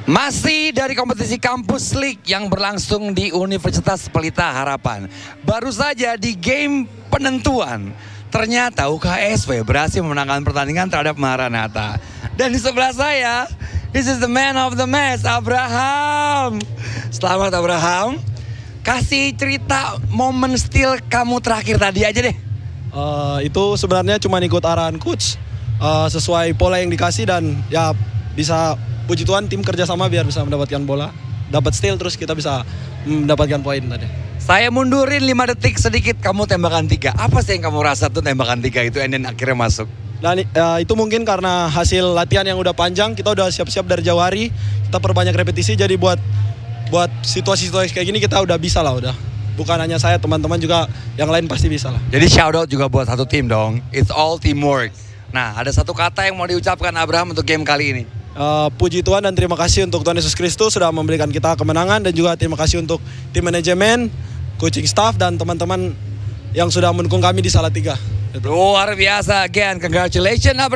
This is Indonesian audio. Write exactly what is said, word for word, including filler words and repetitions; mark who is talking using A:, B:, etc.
A: Masih dari kompetisi Kampus League yang berlangsung di Universitas Pelita Harapan. Baru saja di game penentuan, ternyata U K S W berhasil memenangkan pertandingan terhadap Maranatha. Dan di sebelah saya, this is the man of the match, Abraham. Selamat Abraham. Kasih cerita momen steal kamu terakhir tadi aja deh.
B: Uh, itu sebenarnya cuma ikut arahan coach, uh, sesuai pola yang dikasih, dan ya bisa, puji Tuhan tim kerjasama biar bisa mendapatkan bola, dapat steal, terus kita bisa mendapatkan poin tadi.
A: Saya mundurin lima detik sedikit, kamu tembakan tiga. Apa sih yang kamu rasa tuh tembakan tiga itu and then akhirnya masuk?
B: Dan uh, itu mungkin karena hasil latihan yang udah panjang, kita udah siap-siap dari jauh hari, kita perbanyak repetisi, jadi buat buat situasi-situasi kayak gini kita udah bisa lah udah. Bukan hanya saya, teman-teman juga yang lain pasti bisa lah.
A: Jadi shout out juga buat satu tim dong. It's all teamwork. Nah, ada satu kata yang mau diucapkan Abraham untuk game kali ini.
B: Uh, puji Tuhan dan terima kasih untuk Tuhan Yesus Kristus sudah memberikan kita kemenangan, dan juga terima kasih untuk tim manajemen, coaching staff, dan teman-teman yang sudah mendukung kami di Salatiga.
A: Luar biasa, again, congratulations Abraham.